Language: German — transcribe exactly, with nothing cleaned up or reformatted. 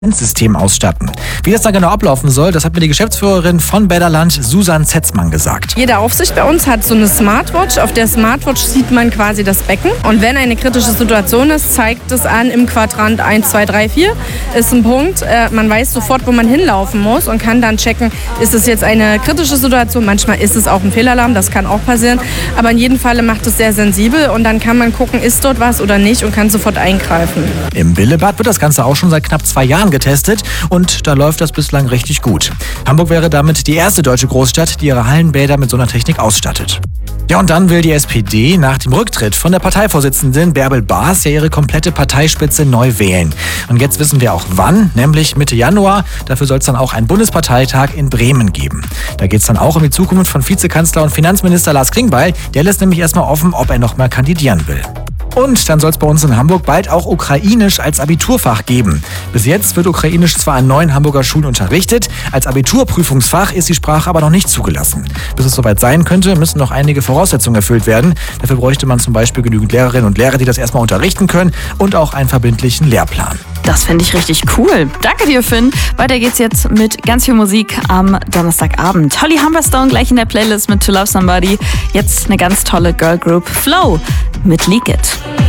System ausstatten. Wie das da genau ablaufen soll, das hat mir die Geschäftsführerin von Bäderland, Susan Zetzmann, gesagt. Jede Aufsicht bei uns hat so eine Smartwatch. Auf der Smartwatch sieht man quasi das Becken. Und wenn eine kritische Situation ist, zeigt es an im Quadrant eins, zwei, drei, vier. Ist ein Punkt. Äh, man weiß sofort, wo man hinlaufen muss und kann dann checken, ist es jetzt eine kritische Situation. Manchmal ist es auch ein Fehlalarm, das kann auch passieren. Aber in jedem Fall macht es sehr sensibel und dann kann man gucken, ist dort was oder nicht und kann sofort eingreifen. Im Billebad wird das Ganze auch schon seit knapp zwei Jahren getestet und da läuft das bislang richtig gut. Hamburg wäre damit die erste deutsche Großstadt, die ihre Hallenbäder mit so einer Technik ausstattet. Ja, und dann will die S P D nach dem Rücktritt von der Parteivorsitzenden Bärbel Baas ja ihre komplette Parteispitze neu wählen. Und jetzt wissen wir auch wann, nämlich Mitte Januar. Dafür soll es dann auch einen Bundesparteitag in Bremen geben. Da geht es dann auch um die Zukunft von Vizekanzler und Finanzminister Lars Klingbeil. Der lässt nämlich erstmal offen, ob er nochmal kandidieren will. Und dann soll es bei uns in Hamburg bald auch Ukrainisch als Abiturfach geben. Bis jetzt wird Ukrainisch zwar an neun Hamburger Schulen unterrichtet, als Abiturprüfungsfach ist die Sprache aber noch nicht zugelassen. Bis es soweit sein könnte, müssen noch einige Voraussetzungen erfüllt werden. Dafür bräuchte man zum Beispiel genügend Lehrerinnen und Lehrer, die das erstmal unterrichten können und auch einen verbindlichen Lehrplan. Das finde ich richtig cool. Danke dir, Finn. Weiter geht's jetzt mit ganz viel Musik am Donnerstagabend. Holly Humberstone gleich in der Playlist mit To Love Somebody. Jetzt eine ganz tolle Girl Group Flow mit Leak It.